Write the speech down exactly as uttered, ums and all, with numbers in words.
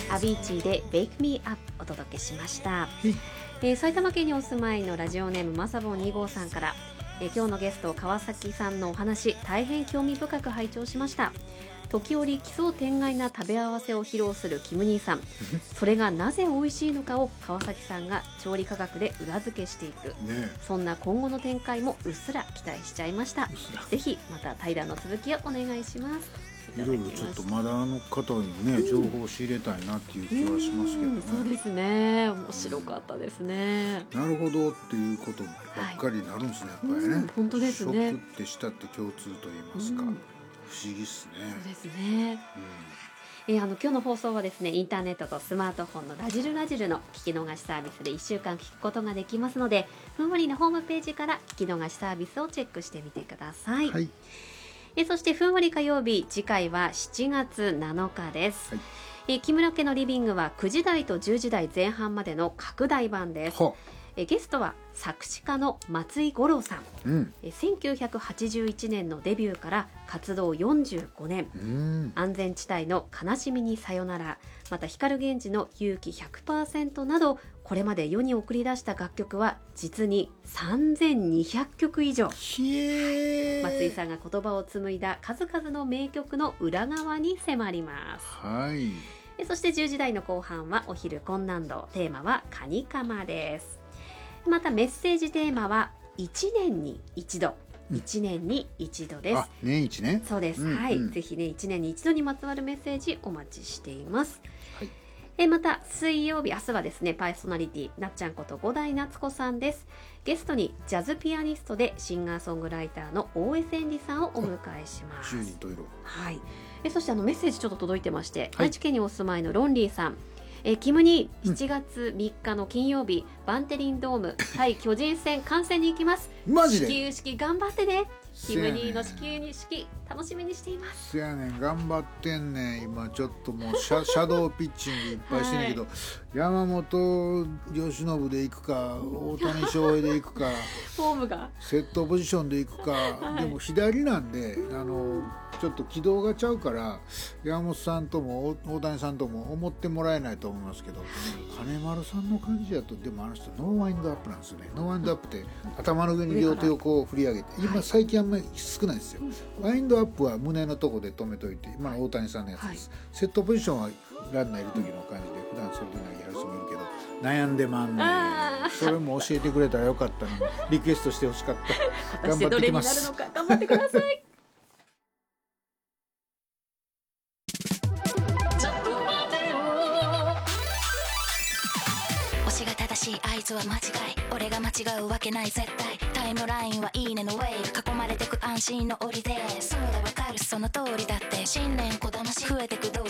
アビーチーで Wake Me Up お届けしました。えー、埼玉県にお住まいのラジオネームまさぼんに号さんから、えー、今日のゲスト川崎さんのお話大変興味深く拝聴しました。時折奇想天外な食べ合わせを披露するキム兄さんそれがなぜ美味しいのかを川崎さんが調理科学で裏付けしていく、ね、そんな今後の展開もうっすら期待しちゃいました。ぜひまた対談の続きをお願いします。 いろいろちょっとまだあの方にね、うん、情報を仕入れたいなっていう気はしますけどね、うん、 そうですね、面白かったですね、 うん、なるほどっていうことばっかりになるんですね、はい、やっぱりね、うん、 本当ですね。 食って舌って共通と言いますか、うん、不思議っすね。 そうですね、うん、えー、あの今日の放送はですねインターネットとスマートフォンのラジルラジルの聞き逃しサービスでいっしゅうかん聞くことができますので、ふんわりのホームページから聞き逃しサービスをチェックしてみてください、はい。えそしてふんわり火曜日、次回はしちがつなのかです、はい。え木村家のリビングはくじ台とじゅうじ台前半までの拡大版です。えゲストは作詞家の松井五郎さん、うん、えせんきゅうひゃくはちじゅういちねんのデビューから活動よんじゅうごねん、うん、安全地帯の悲しみにさよなら、また光源氏の勇気 ひゃくパーセント などこれまで世に送り出した楽曲は実にさんぜんにひゃくきょく以上。松井さんが言葉を紡いだ数々の名曲の裏側に迫ります。はい。えそしてじゅうじ台の後半はお昼困難度、テーマはカニカマです。またメッセージテーマはいちねんに一度、いちねんに一度です。あ、 年一ね。 そうです、うんうん、はい。ぜひねいちねんに一度にまつわるメッセージお待ちしています、はい。えまた水曜日、明日はですねパーソナリティなっちゃんこと五代夏子さんです。ゲストにジャズピアニストでシンガーソングライターの大江千里さんをお迎えします。 じゅうにんと色、 はい。えそしてあのメッセージちょっと届いてまして、はい、愛知県にお住まいのロンリーさん、えキムにしちがつみっかの金曜日、うん、バンテリンドーム対巨人戦観戦に行きます。 マジで始球式頑張ってね。キムニーの始球式楽しみにしています。 せやねん、頑張ってんねん。今ちょっともうシャ、シャドーピッチングいっぱいしてるけど、はい、山本由伸で行くか大谷翔平で行くかフォームがセットポジションで行くか、はい、でも左なんであのちょっと軌道がちゃうから山本さんとも大谷さんとも思ってもらえないと思いますけど、金丸さんの感じだとでもあの人ノーワインドアップなんですよね。ノーワインドアップって頭の上に両手をこう振り上げて、今最近あんまり少ないですよ。ワインドアップは胸のとこで止めといて、今の大谷さんのやつです、はい、セットポジションはランナーいる時の感じで普段それで投げはる人もいるけど悩んでまんねん。それも教えてくれたらよかったのにリクエストしてほしかった。頑張ってきます。 果たしてどれになるのか頑張ってください。 合図は間違い、俺が間違うわけない絶対。タイムラインはいいねのウェイ、囲まれてく安心の檻で。そうだわかるその通りだって、新年こだまし増えてく